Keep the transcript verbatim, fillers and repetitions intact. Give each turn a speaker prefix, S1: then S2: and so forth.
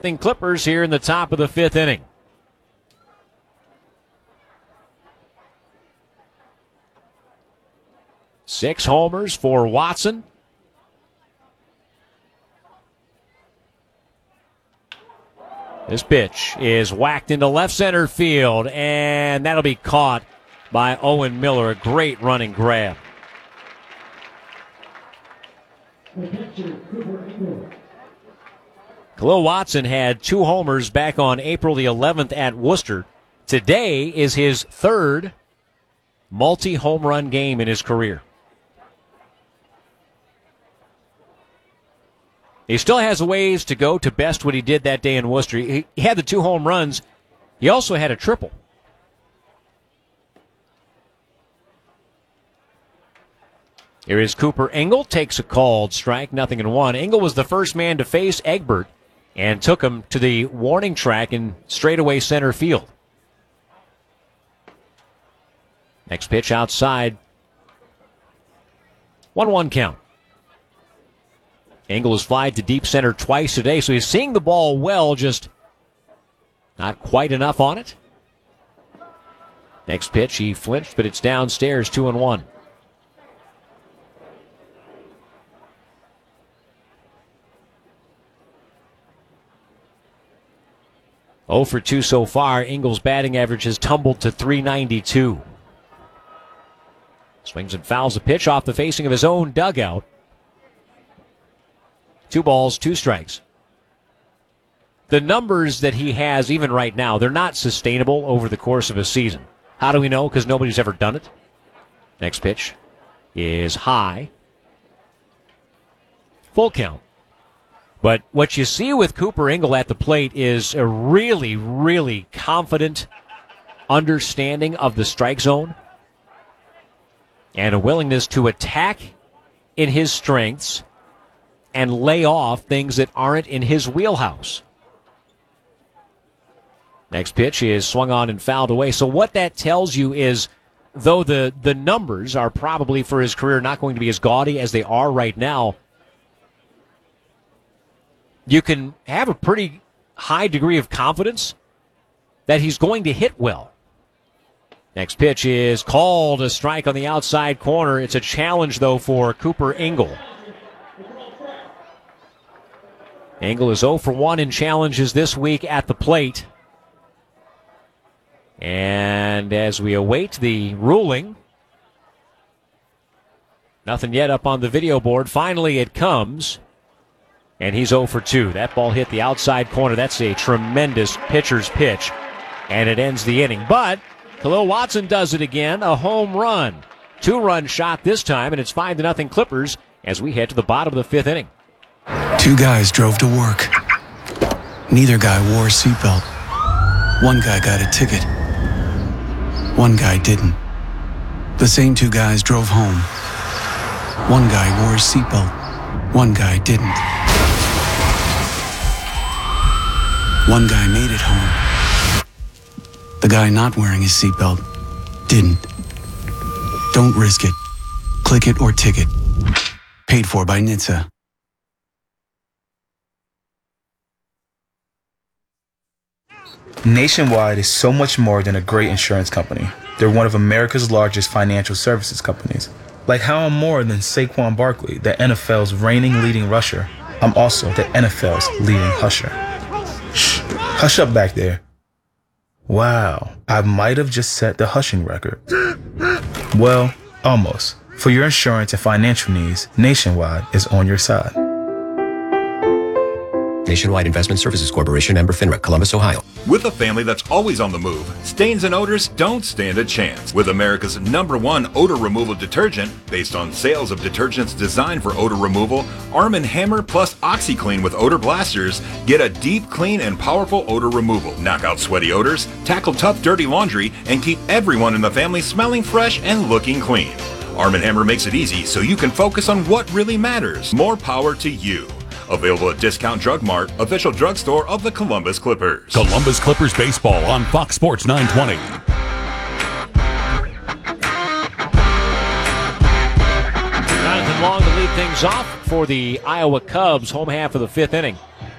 S1: nothing Clippers here in the top of the fifth inning. Six homers for Watson. This pitch is whacked into left center field, and that'll be caught by Owen Miller. A great running grab. Khalil Watson had two homers back on April the eleventh at Worcester. Today is his third multi-home run game in his career. He still has a ways to go to best what he did that day in Worcester. He had the two home runs. He also had a triple. Here is Cooper Engel, takes a called strike, nothing in one. Engel was the first man to face Egbert and took him to the warning track in straightaway center field. Next pitch outside. one one count. Engel has flied to deep center twice today, so he's seeing the ball well, just not quite enough on it. Next pitch, he flinched, but it's downstairs, two and one. oh for two so far. Engel's batting average has tumbled to three ninety-two. Swings and fouls a pitch off the facing of his own dugout. Two balls, two strikes. The numbers that he has, even right now, they're not sustainable over the course of a season. How do we know? Because nobody's ever done it. Next pitch is high. Full count. But what you see with Cooper Engel at the plate is a really, really confident understanding of the strike zone and a willingness to attack in his strengths and lay off things that aren't in his wheelhouse. Next pitch is swung on and fouled away. So what that tells you is, though the, the numbers are probably for his career not going to be as gaudy as they are right now, you can have a pretty high degree of confidence that he's going to hit well. Next pitch is called a strike on the outside corner. It's a challenge, though, for Cooper Engel. Engel is oh for one in challenges this week at the plate. And as we await the ruling, nothing yet up on the video board. Finally it comes, and he's oh for two. That ball hit the outside corner. That's a tremendous pitcher's pitch, and it ends the inning. But Khalil Watson does it again, a home run. Two-run shot this time, and it's five to nothing Clippers as we head to the bottom of the fifth inning.
S2: Two guys drove to work. Neither guy wore a seatbelt. One guy got a ticket. One guy didn't. The same two guys drove home. One guy wore a seatbelt. One guy didn't. One guy made it home. The guy not wearing his seatbelt didn't. Don't risk it. Click it or ticket. Paid for by N H T S A.
S3: Nationwide is so much more than a great insurance company. They're one of America's largest financial services companies. Like how I'm more than Saquon Barkley, the N F L's reigning leading rusher. I'm also the N F L's leading husher. Shh, hush up back there. Wow, I might have just set the hushing record. Well, almost. For your insurance and financial needs, Nationwide is on your side.
S4: Nationwide Investment Services Corporation, member FINRA, Columbus, Ohio.
S5: With a family that's always on the move, stains and odors don't stand a chance. With America's number one odor removal detergent, based on sales of detergents designed for odor removal, Arm and Hammer plus OxyClean with odor blasters get a deep, clean, and powerful odor removal. Knock out sweaty odors, tackle tough, dirty laundry, and keep everyone in the family smelling fresh and looking clean. Arm and Hammer makes it easy so you can focus on what really matters. More power to you. Available at Discount Drug Mart, official drugstore of the Columbus Clippers.
S6: Columbus Clippers baseball on Fox Sports nine twenty.
S1: Jonathan Long to lead things off for the Iowa Cubs, home half of the fifth inning.